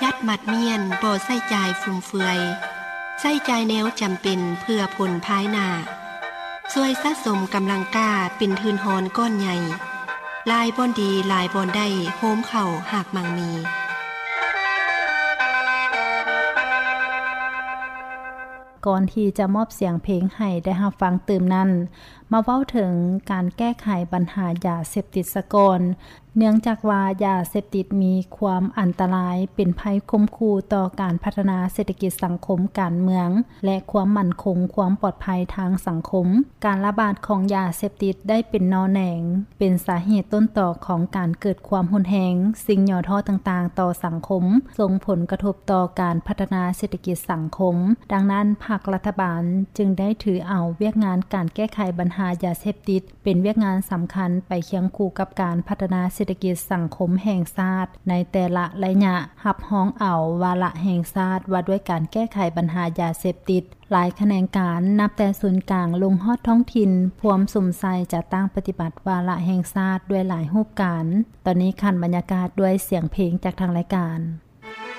ยัดหมัดเมียนบ่ใส่จ่ายฟุ่มเฟือยใส่จ่ายแนวจำเป็นเพื่อผลภายหน้าช่วยสะสมกำลังกล้าเป็นทืนฮอนก้อนใหญ่ลายบ่อนดีลายบ่อนได้โฮมเข่าหากมังมีก่อนที่จะมอบเสียงเพลงให้ได้รับฟังเติมนั้นมาเว้าถึงการแก้ไขปัญหายาเสพติดซะก่อนเนื่องจากว่ายาเสพติดมีความอันตรายเป็นภัยคมคู่ต่อการพัฒนาเศรษฐกิจสังคมการเมืองและความมั่นคงความปลอดภัยทางสังคมการระบาดของยาเสพติดได้เป็นนอแหน่งเป็นสาเหตุต้นต่อของการเกิดความรุนแรงสิ่งย่อท้อต่างๆต่อสังคมส่งผลกระทบต่อการพัฒนาเศรษฐกิจสังคมดังนั้นภาครัฐบาลจึงได้ถือเอาเวียกงานการแก้ไขปัญหายาเสพติดเป็นเวียกงานสำคัญไปเคียงคู่กับการพัฒนาเศรษฐกิจสังคมแห่งชาติในแต่ละระยะรับฮ้องเอาวาระแห่งชาติว่าด้วยการแก้ไขปัญหายาเสพติดหลายแขนงการนับแต่ศูนย์กลางลงฮอดท้องถิ่นพวมสุ่มใส่จะตั้งปฏิบัติวาระแห่งชาติด้วยหลายรูปการตอนนี้คันบรรยากาศด้วยเสียงเพลงจากทางรายการ